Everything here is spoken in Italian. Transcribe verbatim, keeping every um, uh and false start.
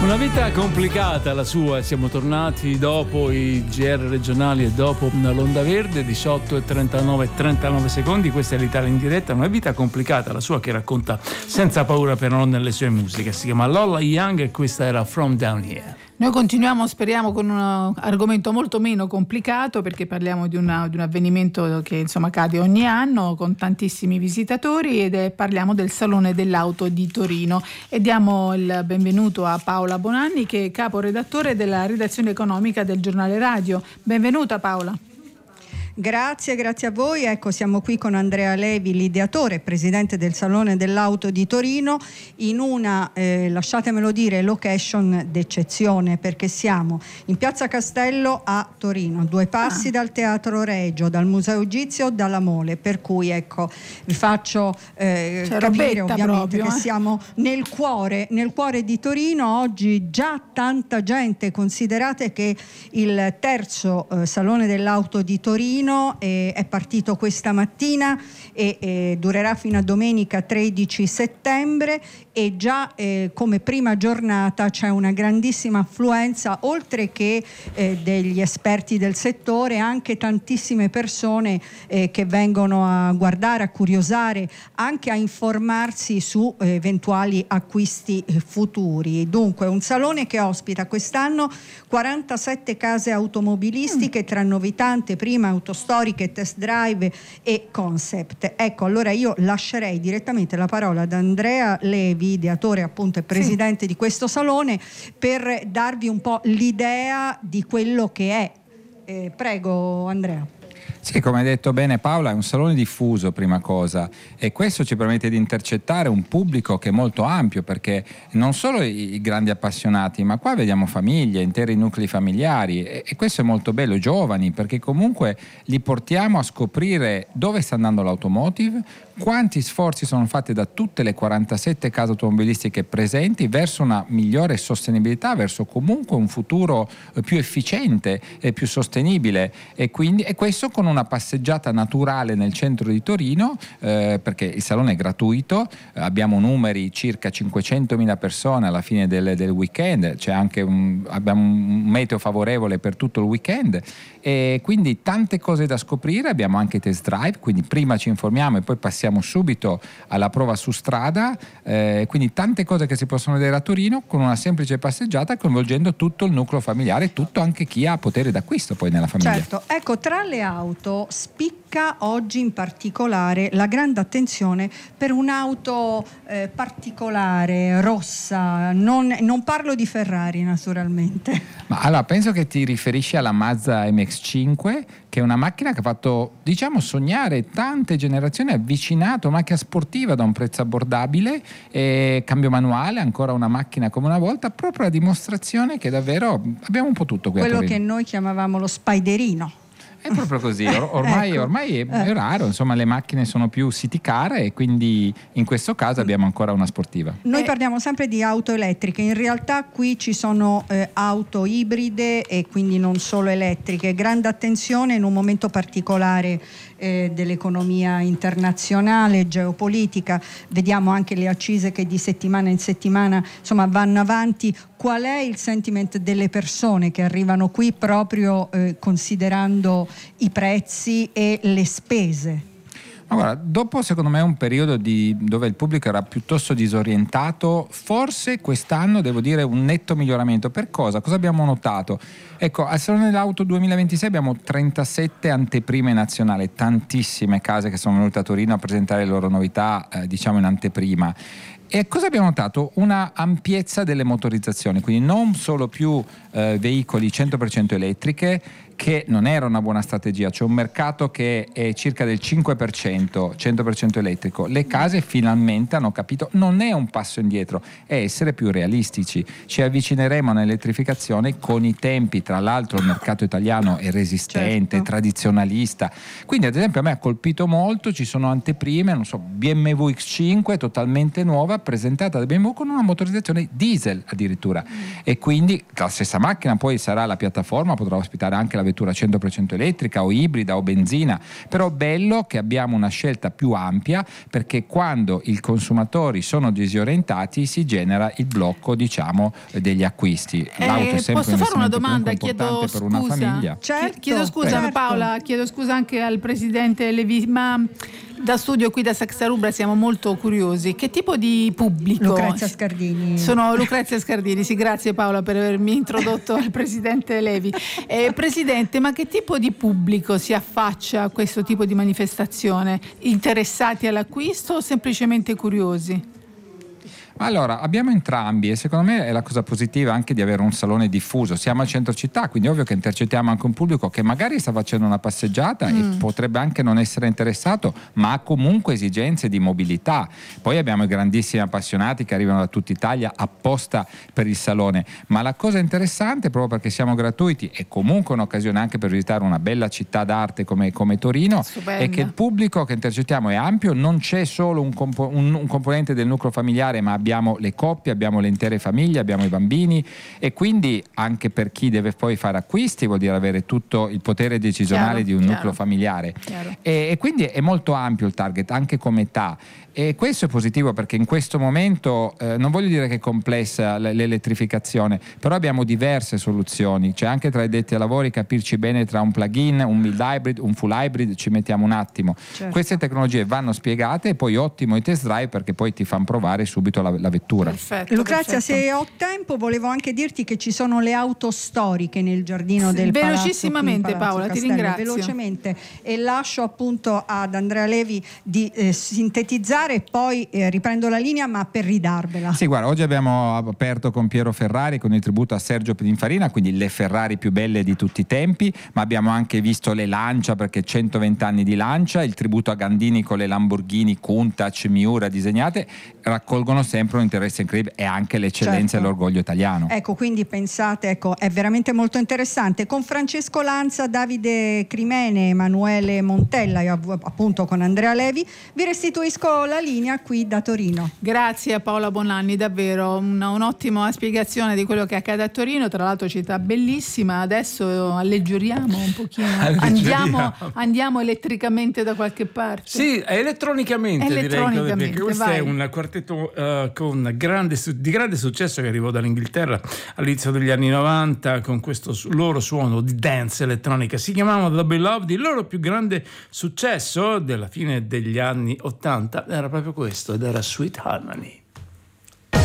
Una vita complicata la sua, siamo tornati dopo i G R regionali e dopo l'Onda Verde, diciotto e trentanove e trentanove secondi, questa è l'Italia in diretta. Una vita complicata la sua che racconta senza paura però nelle sue musiche, si chiama Lola Young e questa era From Down Here. Noi continuiamo, speriamo, con un argomento molto meno complicato, perché parliamo di, una, di un avvenimento che insomma cade ogni anno con tantissimi visitatori ed è, parliamo del Salone dell'Auto di Torino e diamo il benvenuto a Paola Bonanni, che è caporedattore della redazione economica del giornale radio. Benvenuta Paola. Grazie, grazie a voi. Ecco, siamo qui con Andrea Levi, l'ideatore e presidente del Salone dell'Auto di Torino, in una, eh, lasciatemelo dire, location d'eccezione, perché siamo in Piazza Castello a Torino, due passi ah. dal Teatro Regio, dal Museo Egizio, dalla Mole, per cui ecco, vi faccio eh, capire ovviamente proprio, che eh. siamo nel cuore, nel cuore di Torino. Oggi già tanta gente, considerate che il terzo eh, Salone dell'Auto di Torino è partito questa mattina e, e durerà fino a domenica tredici settembre e già eh, come prima giornata c'è una grandissima affluenza, oltre che eh, degli esperti del settore, anche tantissime persone eh, che vengono a guardare, a curiosare, anche a informarsi su eh, eventuali acquisti eh, futuri. Dunque un salone che ospita quest'anno quarantasette case automobilistiche mm. tra novità, anteprima, autostoriche, test drive e concept. Ecco, allora io lascerei direttamente la parola ad Andrea Levi, ideatore appunto e presidente sì. di questo salone, per darvi un po' l'idea di quello che è. Eh, prego Andrea. Sì, come hai detto bene Paola, è un salone diffuso, prima cosa, e questo ci permette di intercettare un pubblico che è molto ampio, perché non solo i, i grandi appassionati, ma qua vediamo famiglie, interi nuclei familiari, e, e questo è molto bello, giovani, perché comunque li portiamo a scoprire dove sta andando l'automotive, quanti sforzi sono fatti da tutte le quarantasette case automobilistiche presenti verso una migliore sostenibilità, verso comunque un futuro più efficiente e più sostenibile, e quindi e questo con una passeggiata naturale nel centro di Torino, eh, perché il salone è gratuito, eh, abbiamo numeri circa cinquecentomila persone alla fine del, del weekend, c'è anche un, abbiamo un meteo favorevole per tutto il weekend, e quindi tante cose da scoprire. Abbiamo anche test drive, quindi prima ci informiamo e poi passiamo subito alla prova su strada, eh, quindi tante cose che si possono vedere a Torino con una semplice passeggiata, coinvolgendo tutto il nucleo familiare, tutto anche chi ha potere d'acquisto poi nella famiglia. Certo, ecco, tra le auto spicca oggi in particolare la grande attenzione per un'auto eh, particolare, rossa, non, non parlo di Ferrari naturalmente. Ma allora penso che ti riferisci alla Mazda M X cinque, che è una macchina che ha fatto, diciamo, sognare tante generazioni, avvicinato, macchina sportiva da un prezzo abbordabile, e cambio manuale, ancora una macchina come una volta, proprio a dimostrazione che davvero abbiamo un po' tutto qui. Quello a Torino. Che noi chiamavamo lo spiderino. È proprio così, Or- ormai, ecco. ormai è, è raro, insomma le macchine sono più city car, e quindi in questo caso abbiamo ancora una sportiva. Noi parliamo sempre di auto elettriche, in realtà qui ci sono eh, auto ibride e quindi non solo elettriche. Grande attenzione in un momento particolare eh, dell'economia internazionale, geopolitica, vediamo anche le accise che di settimana in settimana insomma vanno avanti. Qual è il sentiment delle persone che arrivano qui proprio eh, considerando i prezzi e le spese? Allora, dopo secondo me un periodo di, dove il pubblico era piuttosto disorientato, forse quest'anno devo dire un netto miglioramento. Per cosa? Cosa abbiamo notato? Ecco, al Salone dell'Auto duemilaventisei abbiamo trentasette anteprime nazionali, tantissime case che sono venute a Torino a presentare le loro novità, eh, diciamo in anteprima. E cosa abbiamo notato? Una ampiezza delle motorizzazioni, quindi non solo più eh, veicoli cento per cento elettriche, che non era una buona strategia. C'è un mercato che è circa del cinque per cento cento per cento elettrico. Le case finalmente hanno capito, non è un passo indietro, è essere più realistici. Ci avvicineremo all'elettrificazione con i tempi. Tra l'altro il mercato italiano è resistente, certo. tradizionalista, quindi ad esempio a me ha colpito molto, ci sono anteprime, non so, B M W X cinque totalmente nuova, presentata da B M W con una motorizzazione diesel addirittura, mm. e quindi la stessa macchina poi sarà la piattaforma, potrà ospitare anche la vettura cento per cento elettrica o ibrida o benzina, però bello che abbiamo una scelta più ampia, perché quando i consumatori sono disorientati si genera il blocco, diciamo, degli acquisti. L'auto eh, è sempre posso un fare una domanda? Chiedo per scusa. una famiglia. Certo, chiedo scusa certo. Paola, chiedo scusa anche al presidente Levi, ma da studio qui da Saxa Rubra siamo molto curiosi. Che tipo di pubblico? Lucrezia Scardini. Sono Lucrezia Scardini, sì, grazie Paola per avermi introdotto al presidente Levi. Eh, presidente, ma che tipo di pubblico si affaccia a questo tipo di manifestazione? Interessati all'acquisto o semplicemente curiosi? Allora, abbiamo entrambi e secondo me è la cosa positiva anche di avere un salone diffuso. Siamo al centro città, quindi ovvio che intercettiamo anche un pubblico che magari sta facendo una passeggiata mm. e potrebbe anche non essere interessato, ma ha comunque esigenze di mobilità. Poi abbiamo i grandissimi appassionati che arrivano da tutta Italia apposta per il salone, ma la cosa interessante, proprio perché siamo gratuiti e comunque un'occasione anche per visitare una bella città d'arte come, come Torino, Stupenda. è che il pubblico che intercettiamo è ampio, non c'è solo un, compo- un, un componente del nucleo familiare, ma abbiamo le coppie, abbiamo le intere famiglie, abbiamo i bambini, e quindi anche per chi deve poi fare acquisti vuol dire avere tutto il potere decisionale chiaro, di un chiaro. nucleo familiare, e, e quindi è molto ampio il target anche come età. E questo è positivo perché in questo momento eh, non voglio dire che è complessa l- l'elettrificazione, però abbiamo diverse soluzioni. C'è anche tra i detti ai lavori capirci bene tra un plug-in, un mild hybrid, un full hybrid, ci mettiamo un attimo. Certo. Queste tecnologie vanno spiegate e poi ottimo i test drive perché poi ti fanno provare subito la, la vettura. Perfetto, Lucrezia, perfetto. Se ho tempo volevo anche dirti che ci sono le auto storiche nel giardino sì, del Palazzo. Velocissimamente Paola, Castello, ti ringrazio. Velocemente, e lascio appunto ad Andrea Levi di eh, sintetizzare e poi eh, riprendo la linea, ma per ridarvela. Sì, guarda, oggi abbiamo aperto con Piero Ferrari con il tributo a Sergio Pininfarina, quindi le Ferrari più belle di tutti i tempi, ma abbiamo anche visto le Lancia perché centoventi anni di Lancia, il tributo a Gandini con le Lamborghini Countach, Miura disegnate, raccolgono sempre un interesse incredibile e anche l'eccellenza certo. e l'orgoglio italiano. Ecco, quindi pensate, ecco, è veramente molto interessante. Con Francesco Lanza, Davide Crimene, Emanuele Montella e appunto con Andrea Levi vi restituisco la linea qui da Torino. Grazie a Paola Bonanni, davvero una, un'ottima spiegazione di quello che accade a Torino, tra l'altro città bellissima. Adesso alleggeriamo un pochino, alleggeriamo. Andiamo, andiamo elettricamente da qualche parte. Sì, elettronicamente, elettronicamente direi, perché questo vai. è un quartetto uh, con grande, di grande successo che arrivò dall'Inghilterra all'inizio degli anni novanta con questo loro suono di dance elettronica. Si chiamavano The Beloved, il loro più grande successo della fine degli anni ottanta era proprio questo ed era Sweet Harmony.